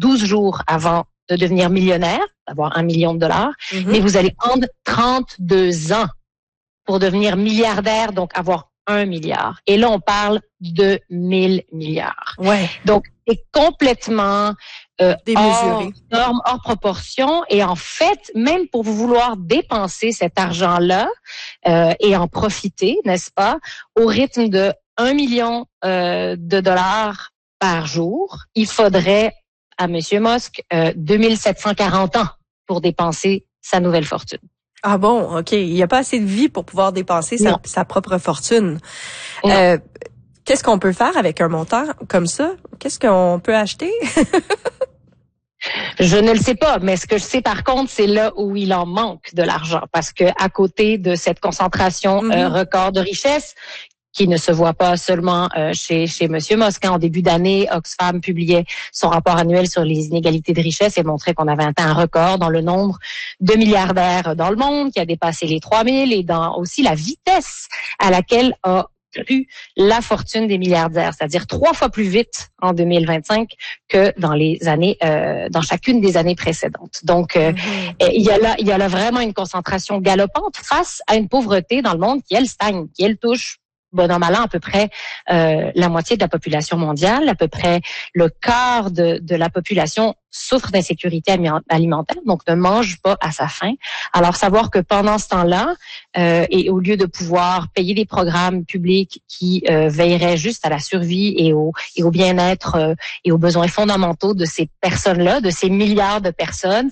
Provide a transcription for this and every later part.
12 jours avant de devenir millionnaire, d'avoir $1 million, mais vous allez prendre 32 ans pour devenir milliardaire, donc avoir 1 milliard. Et là, on parle de 1000 milliards. Ouais. Donc, c'est complètement démesuré, hors norme, hors proportion. Et en fait, même pour vouloir dépenser cet argent-là et en profiter, n'est-ce pas, au rythme de 1 million de dollars par jour, il faudrait à M. Musk 2740 ans pour dépenser sa nouvelle fortune. Ah bon, OK. Il n'y a pas assez de vie pour pouvoir dépenser sa propre fortune. Qu'est-ce qu'on peut faire avec un montant comme ça? Qu'est-ce qu'on peut acheter? Je ne le sais pas, mais ce que je sais par contre, c'est là où il en manque de l'argent. Parce que à côté de cette concentration record de richesse, qui ne se voit pas seulement chez Monsieur Musk. En début d'année, Oxfam publiait son rapport annuel sur les inégalités de richesse et montrait qu'on avait atteint un record dans le nombre de milliardaires dans le monde, qui a dépassé les 3000, et dans aussi la vitesse à laquelle a cru la fortune des milliardaires, c'est-à-dire 3 fois plus vite en 2025 que dans les années, dans chacune des années précédentes. Donc, il y a là vraiment une concentration galopante face à une pauvreté dans le monde qui, elle, stagne, qui, elle, touche bon an, mal an, à peu près la moitié de la population mondiale, à peu près le quart de la population souffre d'insécurité alimentaire, donc ne mange pas à sa faim. Alors, savoir que pendant ce temps-là, et au lieu de pouvoir payer des programmes publics qui veilleraient juste à la survie et au bien-être et aux besoins fondamentaux de ces personnes-là, de ces milliards de personnes,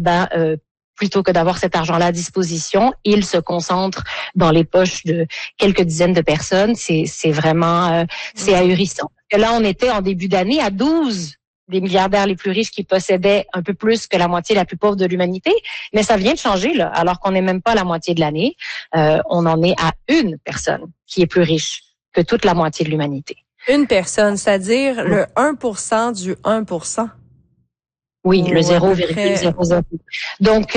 plutôt que d'avoir cet argent-là à disposition, il se concentre dans les poches de quelques dizaines de personnes. C'est vraiment c'est ahurissant. Là, on était en début d'année à 12 des milliardaires les plus riches qui possédaient un peu plus que la moitié la plus pauvre de l'humanité. Mais ça vient de changer, là, alors qu'on n'est même pas à la moitié de l'année. On en est à une personne qui est plus riche que toute la moitié de l'humanité. Une personne, c'est-à-dire le 1% du 1%. Oui, le 0,00. Donc,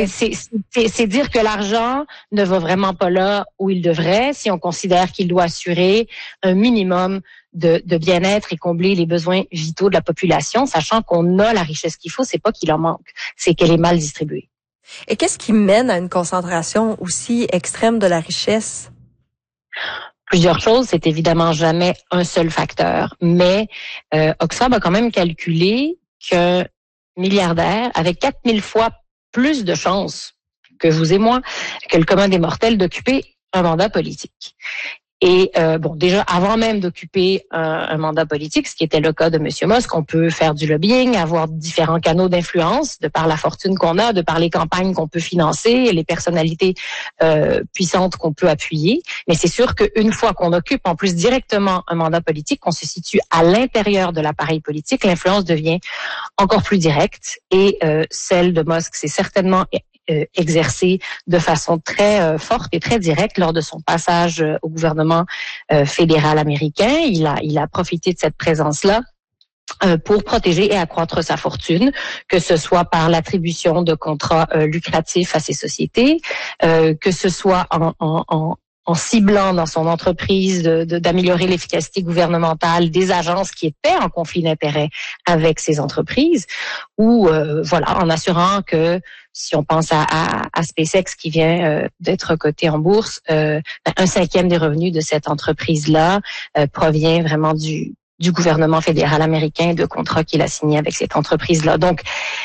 c'est dire que l'argent ne va vraiment pas là où il devrait si on considère qu'il doit assurer un minimum de bien-être et combler les besoins vitaux de la population, sachant qu'on a la richesse qu'il faut, c'est pas qu'il en manque, c'est qu'elle est mal distribuée. Et qu'est-ce qui mène à une concentration aussi extrême de la richesse? Plusieurs choses, c'est évidemment jamais un seul facteur, mais Oxfam a quand même calculé que milliardaire avec 4000 fois plus de chances que vous et moi, que le commun des mortels, d'occuper un mandat politique. Et déjà, avant même d'occuper un mandat politique, ce qui était le cas de M. Musk, on peut faire du lobbying, avoir différents canaux d'influence, de par la fortune qu'on a, de par les campagnes qu'on peut financer, les personnalités puissantes qu'on peut appuyer. Mais c'est sûr qu'une fois qu'on occupe en plus directement un mandat politique, qu'on se situe à l'intérieur de l'appareil politique, l'influence devient encore plus directe. Et celle de Musk, c'est certainement exercé de façon très forte et très directe lors de son passage au gouvernement fédéral américain. Il a profité de cette présence-là pour protéger et accroître sa fortune, que ce soit par l'attribution de contrats lucratifs à ces sociétés, que ce soit en ciblant dans son entreprise d'améliorer l'efficacité gouvernementale des agences qui étaient en conflit d'intérêts avec ces entreprises, ou en assurant que, si on pense à SpaceX qui vient d'être coté en bourse, 1/5 des revenus de cette entreprise-là provient vraiment du gouvernement fédéral américain, de contrats qu'il a signés avec cette entreprise-là. Donc,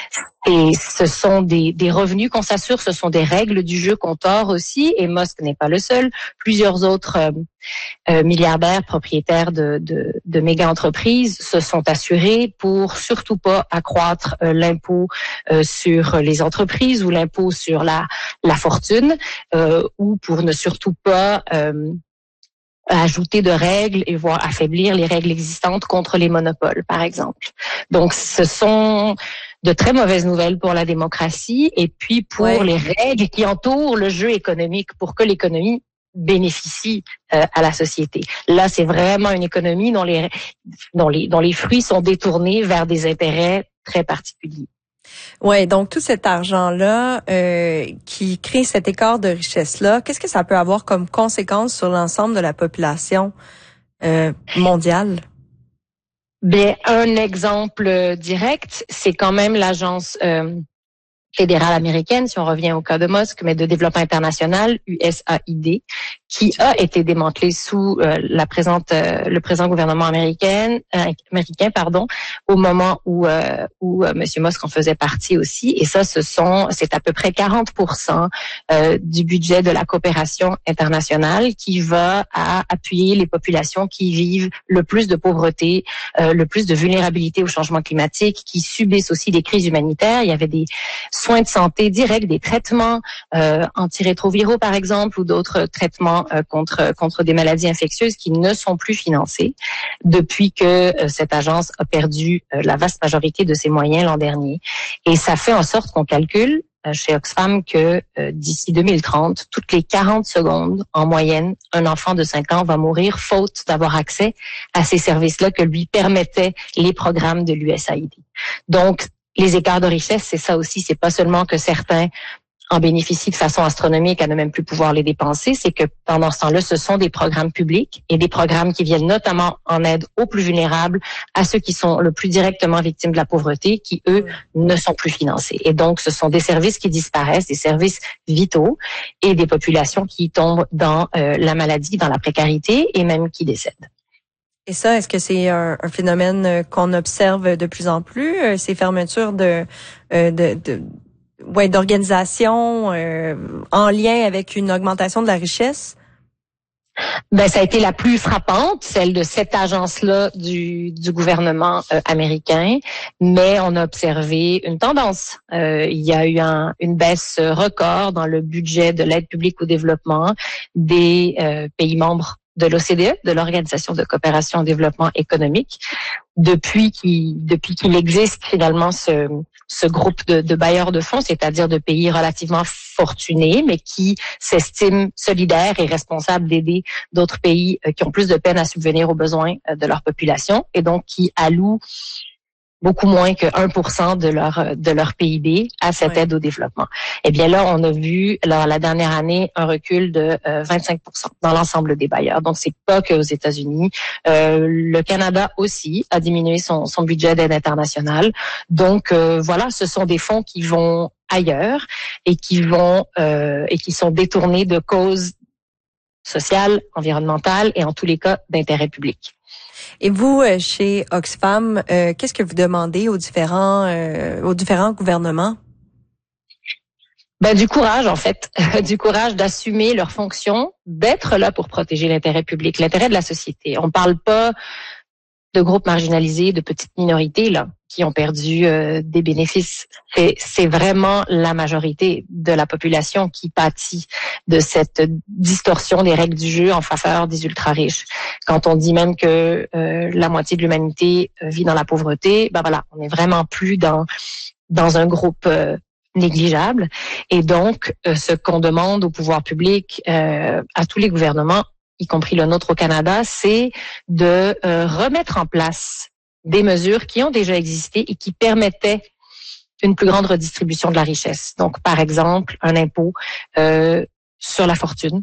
ce sont des revenus qu'on s'assure, ce sont des règles du jeu qu'on tord aussi, et Musk n'est pas le seul. Plusieurs autres milliardaires propriétaires de méga-entreprises se sont assurés pour surtout pas accroître l'impôt sur les entreprises ou l'impôt sur la fortune, ou pour ne surtout pas ajouter de règles et voire affaiblir les règles existantes contre les monopoles, par exemple. Donc, ce sont de très mauvaises nouvelles pour la démocratie et puis pour les règles qui entourent le jeu économique pour que l'économie bénéficie à la société. Là, c'est vraiment une économie dont les fruits sont détournés vers des intérêts très particuliers. Ouais, donc tout cet argent-là qui crée cet écart de richesse-là, qu'est-ce que ça peut avoir comme conséquence sur l'ensemble de la population mondiale? Bien, un exemple direct, c'est quand même l'agence fédérale américaine, si on revient au cas de Musk, mais de développement international, USAID, qui a été démantelée sous le présent gouvernement américain, au moment où M. Musk en faisait partie aussi. Et ça, c'est à peu près 40% du budget de la coopération internationale qui va à appuyer les populations qui vivent le plus de pauvreté, le plus de vulnérabilité au changement climatique, qui subissent aussi des crises humanitaires. Il y avait des soins de santé directs, des traitements antirétroviraux par exemple, ou d'autres traitements contre des maladies infectieuses qui ne sont plus financés depuis que cette agence a perdu la vaste majorité de ses moyens l'an dernier. Et ça fait en sorte qu'on calcule chez Oxfam que d'ici 2030, toutes les 40 secondes, en moyenne, un enfant de 5 ans va mourir faute d'avoir accès à ces services-là que lui permettaient les programmes de l'USAID. Donc, les écarts de richesse, c'est ça aussi. C'est pas seulement que certains en bénéficient de façon astronomique à ne même plus pouvoir les dépenser, c'est que pendant ce temps-là, ce sont des programmes publics et des programmes qui viennent notamment en aide aux plus vulnérables, à ceux qui sont le plus directement victimes de la pauvreté, qui, eux, ne sont plus financés. Et donc, ce sont des services qui disparaissent, des services vitaux et des populations qui tombent dans la maladie, dans la précarité et même qui décèdent. Et ça, est-ce que c'est un phénomène qu'on observe de plus en plus, ces fermetures d'organisations en lien avec une augmentation de la richesse? Ben, ça a été la plus frappante, celle de cette agence-là du gouvernement américain, mais on a observé une tendance. Il y a eu une baisse record dans le budget de l'aide publique au développement des pays membres de l'OCDE, de l'Organisation de coopération et développement économique, depuis qu'il existe finalement ce groupe de bailleurs de fonds, c'est-à-dire de pays relativement fortunés, mais qui s'estiment solidaires et responsables d'aider d'autres pays qui ont plus de peine à subvenir aux besoins de leur population, et donc qui allouent beaucoup moins que 1% de leur PIB à cette aide au développement. Eh bien là, on a vu la dernière année un recul de 25% dans l'ensemble des bailleurs. Donc c'est pas que aux États-Unis, le Canada aussi a diminué son budget d'aide internationale. Donc voilà, ce sont des fonds qui vont ailleurs et qui sont détournés de causes sociales, environnementales et en tous les cas d'intérêt public. Et vous, chez Oxfam, qu'est-ce que vous demandez aux différents gouvernements? Ben, du courage, en fait. Du courage d'assumer leurs fonctions, d'être là pour protéger l'intérêt public, l'intérêt de la société. On parle pas de groupes marginalisés, de petites minorités, là, qui ont perdu des bénéfices. C'est vraiment la majorité de la population qui pâtit de cette distorsion des règles du jeu en faveur des ultra-riches. Quand on dit même que la moitié de l'humanité vit dans la pauvreté, ben voilà, on n'est vraiment plus dans un groupe négligeable. Et donc, ce qu'on demande au pouvoir public, à tous les gouvernements, y compris le nôtre au Canada, c'est de remettre en place des mesures qui ont déjà existé et qui permettaient une plus grande redistribution de la richesse. Donc, par exemple, un impôt sur la fortune,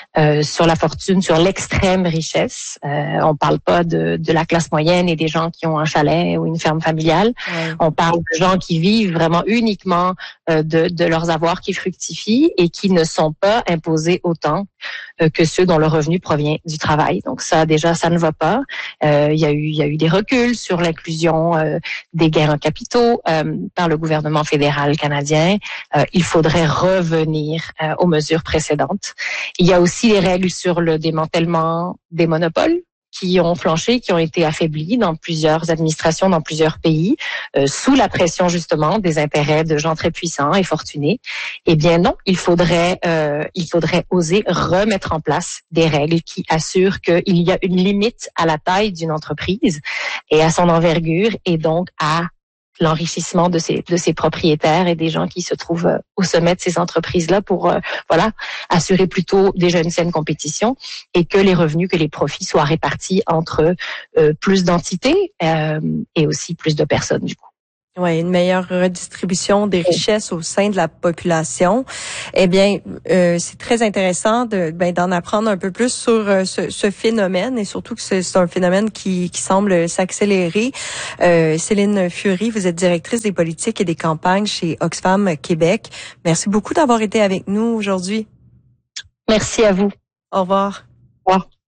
sur l'extrême richesse. On parle pas de la classe moyenne et des gens qui ont un chalet ou une ferme familiale. Ouais. On parle de gens qui vivent vraiment uniquement de leurs avoirs qui fructifient et qui ne sont pas imposés autant que ceux dont le revenu provient du travail. Donc ça, déjà, ça ne va pas. Il y a eu des reculs sur l'inclusion des gains en capitaux par le gouvernement fédéral canadien. Il faudrait revenir aux mesures précédentes. Il y a aussi les règles sur le démantèlement des monopoles qui ont flanché, qui ont été affaiblis dans plusieurs administrations, dans plusieurs pays, sous la pression justement des intérêts de gens très puissants et fortunés. Eh bien non, il faudrait oser remettre en place des règles qui assurent qu'il y a une limite à la taille d'une entreprise et à son envergure et donc à l'enrichissement de ces propriétaires et des gens qui se trouvent au sommet de ces entreprises-là pour assurer plutôt déjà une saine compétition et que les revenus, que les profits soient répartis entre plus d'entités et aussi plus de personnes du coup. Ouais, une meilleure redistribution des richesses au sein de la population. Eh bien, c'est très intéressant d'en apprendre un peu plus sur ce phénomène et surtout que c'est un phénomène qui semble s'accélérer. Céline Fury, vous êtes directrice des politiques et des campagnes chez Oxfam Québec. Merci beaucoup d'avoir été avec nous aujourd'hui. Merci à vous. Au revoir. Au revoir.